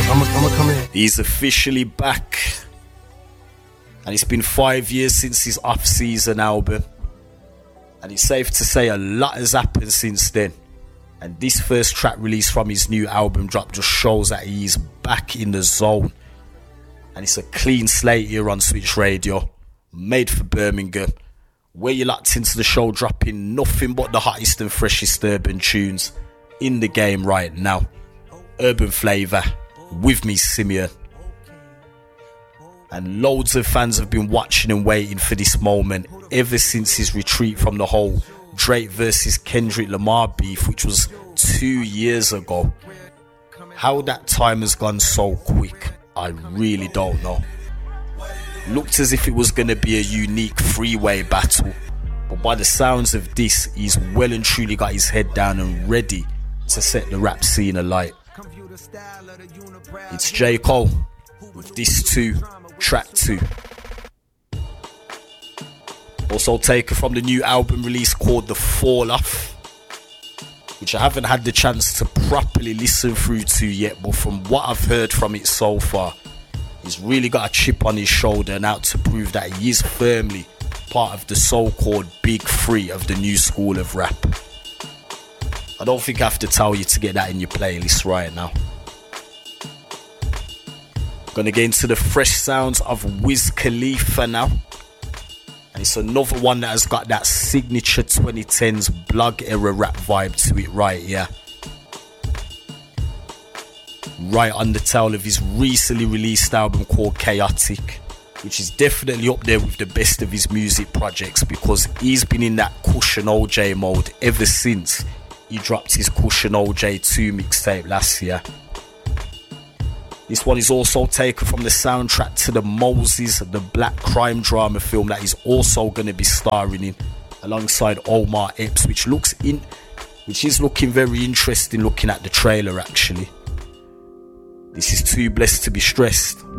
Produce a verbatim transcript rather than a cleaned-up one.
I'ma, I'ma come in. He's officially back. And it's been five years since his off-season album. And it's safe to say a lot has happened since then. And this first track release from his new album drop just shows that he's back in the zone. And it's a clean slate here on Switch Radio, made for Birmingham, where you're locked into the show, dropping nothing but the hottest and freshest urban tunes in the game right now. Urban Flavour, with me, Simeon. And loads of fans have been watching and waiting for this moment ever since his retreat from the whole Drake versus Kendrick Lamar beef, which was two years ago. How that time has gone so quick, I really don't know. Looked as if it was going to be a unique freeway battle, but by the sounds of this, he's well and truly got his head down and ready to set the rap scene alight. It's J. Cole with This Too, Track two. Also taken from the new album release called The Fall Off, which I haven't had the chance to properly listen through to yet, but from what I've heard from it so far, he's really got a chip on his shoulder and out to prove that he is firmly part of the so-called big three of the new school of rap. I don't think I have to tell you to get that in your playlist right now. Gonna get into the fresh sounds of Wiz Khalifa now. And it's another one that has got that signature twenty tens blog era rap vibe to it right here. Right on the tail of his recently released album called Chaotic, which is definitely up there with the best of his music projects, because he's been in that Cushion O J mode ever since he dropped his Cushion O J two mixtape last year. This one is also taken from the soundtrack to the Moses, the black crime drama film that he's also going to be starring in alongside Omar Epps, which looks in, which is looking very interesting looking at the trailer actually. This is Too Blessed to Be Stressed.